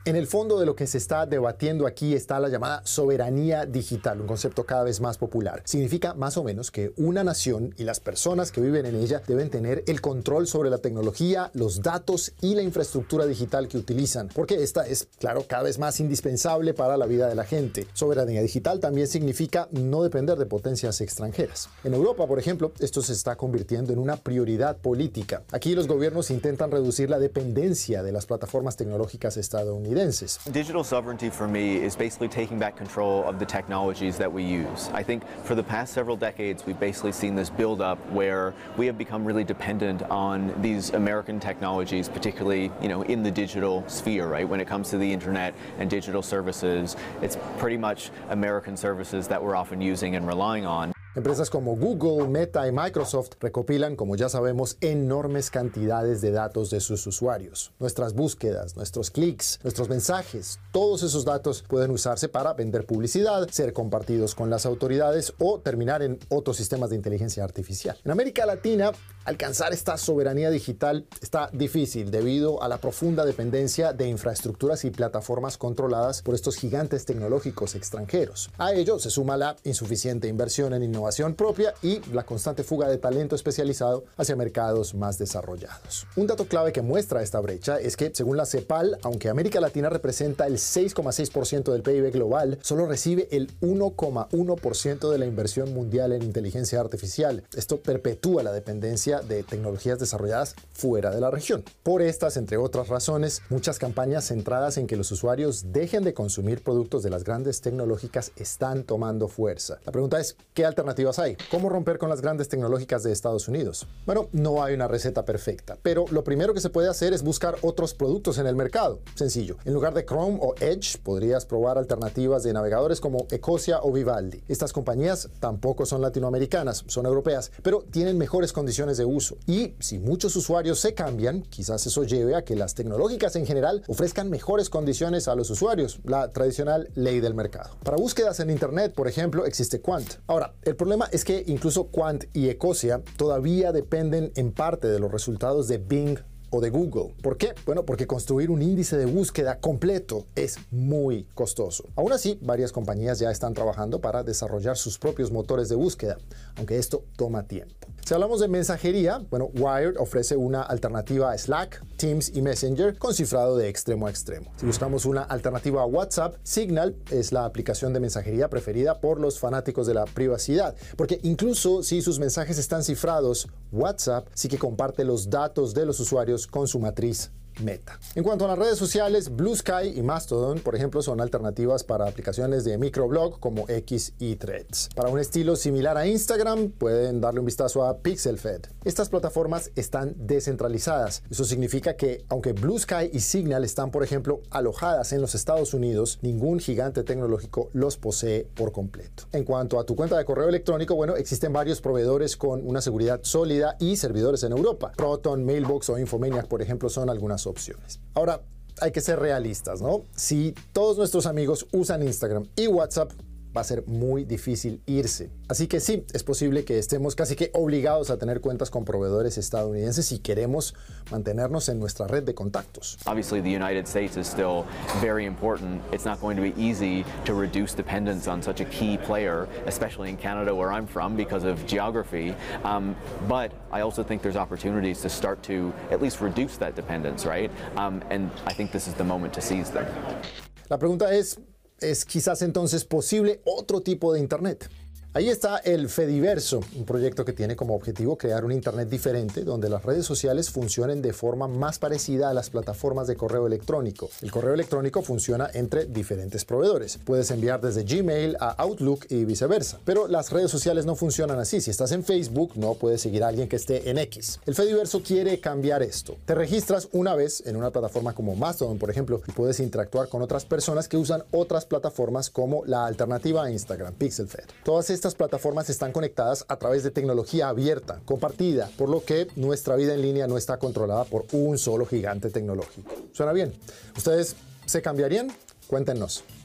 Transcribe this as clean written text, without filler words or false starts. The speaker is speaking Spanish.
En el fondo de lo que se está debatiendo aquí está la llamada soberanía digital, un concepto cada vez más popular. Significa más o menos que una nación y las personas que viven en ella deben tener el control sobre la tecnología, los datos y la infraestructura digital que utilizan, porque esta es, claro, cada vez más indispensable para la vida de la gente. Soberanía digital también significa no depender de potencias extranjeras. En Europa, por ejemplo, esto se está convirtiendo en una prioridad política. Aquí los gobiernos intentan reducir la dependencia de las plataformas tecnológicas estadounidenses. Digital sovereignty for me is basically taking back control of the technologies that we use. I think for the past several decades we've basically seen this build up where we have become really dependent on these American technologies, particularly, in the digital sphere, right? When it comes to the internet and digital services, it's pretty much American services that we're often using and relying on. Empresas como Google, Meta y Microsoft recopilan, como ya sabemos, enormes cantidades de datos de sus usuarios. Nuestras búsquedas, nuestros clics, nuestros mensajes, todos esos datos pueden usarse para vender publicidad, ser compartidos con las autoridades o terminar en otros sistemas de inteligencia artificial. En América Latina, alcanzar esta soberanía digital está difícil debido a la profunda dependencia de infraestructuras y plataformas controladas por estos gigantes tecnológicos extranjeros. A ello se suma la insuficiente inversión en innovación propia y la constante fuga de talento especializado hacia mercados más desarrollados. Un dato clave que muestra esta brecha es que, según la CEPAL, aunque América Latina representa el 6,6% del PIB global, solo recibe el 1,1% de la inversión mundial en inteligencia artificial. Esto perpetúa la dependencia de tecnologías desarrolladas fuera de la región. Por estas, entre otras razones, muchas campañas centradas en que los usuarios dejen de consumir productos de las grandes tecnológicas están tomando fuerza. La pregunta es, ¿qué alternativas hay? ¿Cómo romper con las grandes tecnológicas de Estados Unidos? Bueno, no hay una receta perfecta, pero lo primero que se puede hacer es buscar otros productos en el mercado. Sencillo. En lugar de Chrome o Edge, podrías probar alternativas de navegadores como Ecosia o Vivaldi. Estas compañías tampoco son latinoamericanas, son europeas, pero tienen mejores condiciones de uso. Y si muchos usuarios se cambian, quizás eso lleve a que las tecnológicas en general ofrezcan mejores condiciones a los usuarios, la tradicional ley del mercado. Para búsquedas en Internet, por ejemplo, existe Qwant. Ahora, el problema es que incluso Qwant y Ecosia todavía dependen en parte de los resultados de Bing o de Google. ¿Por qué? Bueno, porque construir un índice de búsqueda completo es muy costoso. Aún así, varias compañías ya están trabajando para desarrollar sus propios motores de búsqueda, aunque esto toma tiempo. Si hablamos de mensajería, bueno, Wired ofrece una alternativa a Slack, Teams y Messenger con cifrado de extremo a extremo. Si buscamos una alternativa a WhatsApp, Signal es la aplicación de mensajería preferida por los fanáticos de la privacidad, porque incluso si sus mensajes están cifrados, WhatsApp sí que comparte los datos de los usuarios con su matriz Meta. En cuanto a las redes sociales, Blue Sky y Mastodon, por ejemplo, son alternativas para aplicaciones de microblog como X y Threads. Para un estilo similar a Instagram, pueden darle un vistazo a PixelFed. Estas plataformas están descentralizadas. Eso significa que, aunque Blue Sky y Signal están, por ejemplo, alojadas en los Estados Unidos, ningún gigante tecnológico los posee por completo. En cuanto a tu cuenta de correo electrónico, bueno, existen varios proveedores con una seguridad sólida y servidores en Europa. Proton, Mailbox o Infomaniac, por ejemplo, son algunas opciones. Ahora, hay que ser realistas, ¿no? Si todos nuestros amigos usan Instagram y WhatsApp, va a ser muy difícil irse. Así que sí, es posible que estemos casi que obligados a tener cuentas con proveedores estadounidenses si queremos mantenernos en nuestra red de contactos. Obviously, the United States is still very important. It's not going to be easy to reduce dependence on such a key player, especially in Canada, where I'm from, because of geography. But I also think there's opportunities to start to at least reduce that dependence, right? And I think this is the moment to seize them. La pregunta ¿es quizás entonces posible otro tipo de Internet? Ahí está el Fediverso, un proyecto que tiene como objetivo crear un Internet diferente donde las redes sociales funcionen de forma más parecida a las plataformas de correo electrónico. El correo electrónico funciona entre diferentes proveedores. Puedes enviar desde Gmail a Outlook y viceversa. Pero las redes sociales no funcionan así. Si estás en Facebook, no puedes seguir a alguien que esté en X. El Fediverso quiere cambiar esto. Te registras una vez en una plataforma como Mastodon, por ejemplo, y puedes interactuar con otras personas que usan otras plataformas como la alternativa a Instagram, PixelFed. Todas estas plataformas están conectadas a través de tecnología abierta, compartida, por lo que nuestra vida en línea no está controlada por un solo gigante tecnológico. ¿Suena bien? ¿Ustedes se cambiarían? Cuéntenos.